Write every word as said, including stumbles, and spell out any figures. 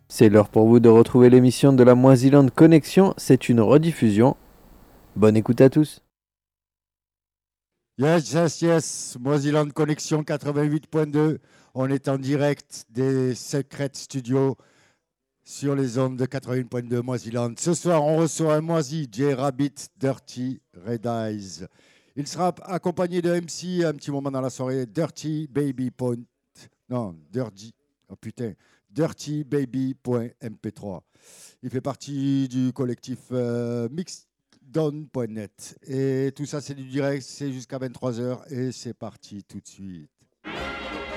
C'est l'heure pour vous de retrouver l'émission de la Moisillande Connexion. C'est une rediffusion. Bonne écoute à tous. Yes, yes, yes. Moisillande Connexion quatre-vingt-huit point deux. On est en direct des Secret Studios sur les ondes de quatre-vingt-huit point deux Moisillande. Ce soir, on reçoit un moisi, J Rabbit Dirty Red Eyes. Il sera accompagné de M C un petit moment dans la soirée, Dirty Baby Point. Non, Dirty. Oh putain. Dirty Baby Point M P trois. Il fait partie du collectif euh, mixdown point net. Et tout ça, c'est du direct, c'est jusqu'à vingt-trois heures et c'est parti tout de suite.